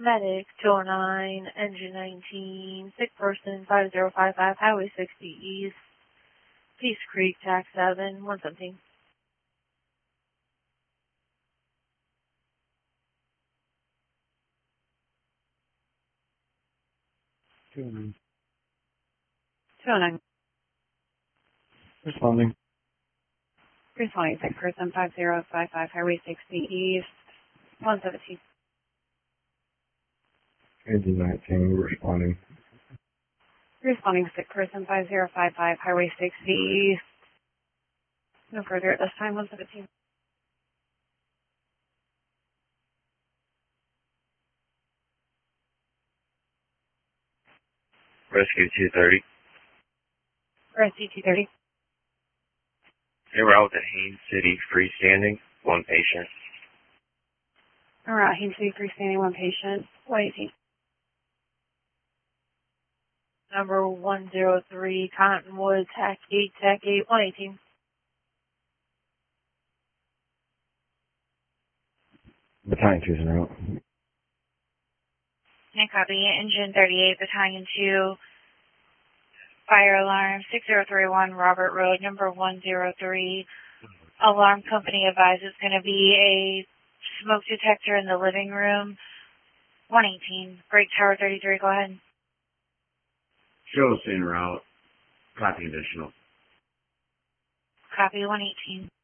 Medic 209, engine 19, sick person 5055, Highway 60 East, Peace Creek, tax 7, 117. Two oh nine. 209. Responding. Responding sick person 5055, Highway 60 East, 117. Engine 19, responding. Responding sick person 5055, Highway 60 East. No further at this time, 117. Rescue 230. Rescue 230. En route to Haines City, freestanding, one patient. Alright, Haines City, freestanding, one patient, 118. Number 103, Cottonwood, TAC 8, TAC 8, 118. Battalion 2's en route. And copy, engine 38, battalion 2, fire alarm 6031 Robert Road, number 103. Alarm company advises it's going to be a smoke detector in the living room. 118, break tower 33, go ahead. Show's en route. Copy additional. Copy, 118.